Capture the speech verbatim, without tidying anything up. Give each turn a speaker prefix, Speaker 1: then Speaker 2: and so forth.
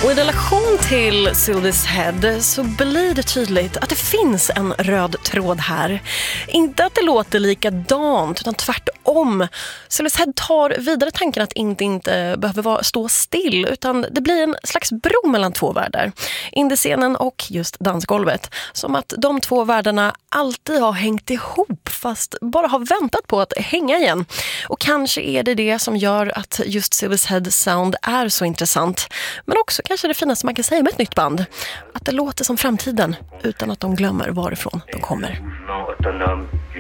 Speaker 1: Och i relation till Sylvis Head så blir det tydligt att det finns en röd tråd här. Inte att det låter likadant, utan tvärtom. Sylvis Head tar vidare tanken att inte inte behöver vara, stå still, utan det blir en slags bro mellan två världar. Indiescenen och just dansgolvet. Som att de två världarna alltid har hängt ihop, fast bara har väntat på att hänga igen. Och kanske är det det som gör att just Sylvis Head sound är så intressant. Men också kanske det finaste man kan säga med ett nytt band. Att det låter som framtiden utan att de glömmer varifrån de kommer.